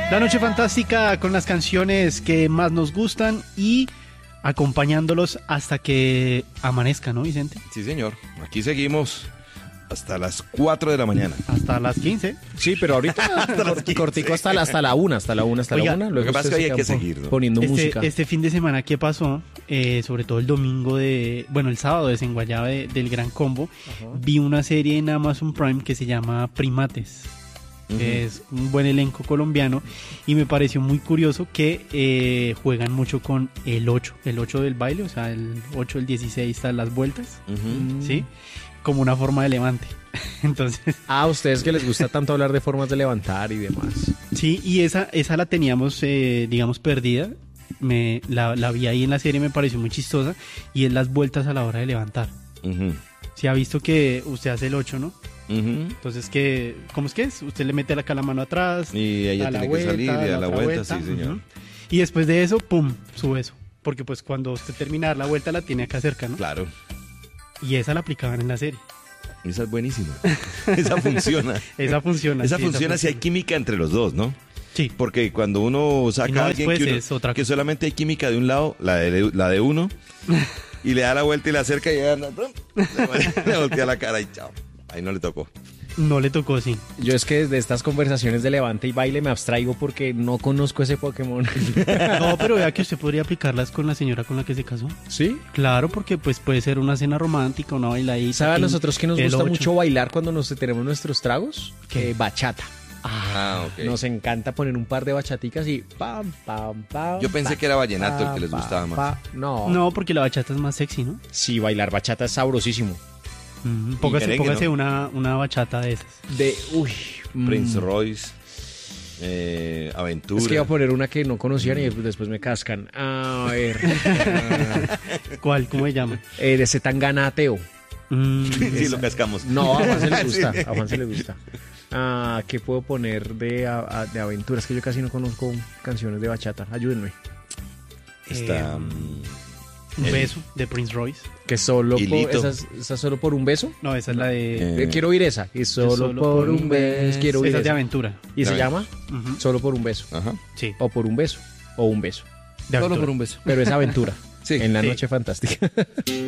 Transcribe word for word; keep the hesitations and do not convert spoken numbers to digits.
La noche fantástica con las canciones que más nos gustan y acompañándolos hasta que amanezca, ¿no, Vicente? Sí, señor. Aquí seguimos hasta las cuatro de la mañana. Hasta las quince. Sí, pero ahorita cort- cortico hasta la, hasta la una, hasta la una, hasta Oiga, la una. Luego lo que pasa es que ustedes hay que se quedan seguir, ¿no? poniendo Este, música. este fin de semana, ¿qué pasó? Eh, sobre todo el domingo de... Bueno, el sábado de Desenguayaba de, del Gran Combo. Ajá. Vi una serie en Amazon Prime que se llama Primates. Que es un buen elenco colombiano y me pareció muy curioso que eh, juegan mucho con el ocho, el ocho del baile, o sea, el ocho, el dieciséis, están las vueltas, Ujú. ¿sí? Como una forma de levante. Entonces, Ah, a ustedes que les gusta tanto hablar de formas de levantar y demás. sí, y esa, esa la teníamos, eh, digamos, perdida. Me, la, la vi ahí en la serie, me pareció muy chistosa y es las vueltas a la hora de levantar. Ujú. Si ha visto que usted hace el ocho, ¿no? Ujú. Entonces, que ¿cómo es que es? Usted le mete acá la mano atrás. Y ella a la tiene vuelta, que salir y a la la otra vuelta, vuelta, sí, señor. ujú. Y después de eso, pum, sube eso. Porque pues cuando usted termina de dar la vuelta la tiene acá cerca, ¿no? Claro. Y esa la aplicaban en la serie. Esa es buenísima. Esa funciona. Esa funciona. Esa sí, funciona si hay química entre los dos, ¿no? Sí. Porque cuando uno saca Y no, a alguien después que, uno- es otra que cosa. solamente hay química de un lado, la de, la de uno, y le da la vuelta y la acerca y ella anda, ¡pum! le voltea la cara y chao. Ahí no le tocó. No le tocó, sí. Yo es que desde estas conversaciones de levante y baile me abstraigo porque no conozco ese Pokémon. No, pero vea que usted podría aplicarlas con la señora con la que se casó. ¿Sí? Claro, porque pues puede ser una cena romántica, una bailadita. ¿Sabe a tin, nosotros que nos el gusta ocho. mucho bailar cuando nos tenemos nuestros tragos? ¿Qué? Eh, bachata. Ah, ok. Nos encanta poner un par de bachaticas y pam, pam, pam. Yo pensé pa, que era vallenato el pa, que les pa, gustaba más. pa. No. No, porque la bachata es más sexy, ¿no? Sí, bailar bachata es sabrosísimo. Mm, póngase merengue, póngase ¿no? una, una bachata de esas. De, uy. mm. Prince Royce, eh, Aventura. Es que iba a poner una que no conocían y después me cascan. A ver. ¿Cuál? ¿Cómo se llama? eh, de Zetangana Ateo. Mm, Sí, lo cascamos. No, a Juan se le gusta. A Juan se le gusta. Ah, ¿qué puedo poner de, a- a- de aventuras? Que yo casi no conozco canciones de bachata. Ayúdenme. Está... eh, mm, un el- beso de Prince Royce. Que solo por, Hilito. esa, es- esa es solo por un beso. No, esa es la de... Eh, Eh, quiero oír esa. Y solo, Solo por un beso. Quiero oír Esa es de esa. aventura. Y se De llama Ujú. Solo por un beso. Ajá. Sí, O por un beso. O un beso. de Solo aventura. por un beso. Pero es aventura. Sí. En la Sí. noche fantástica.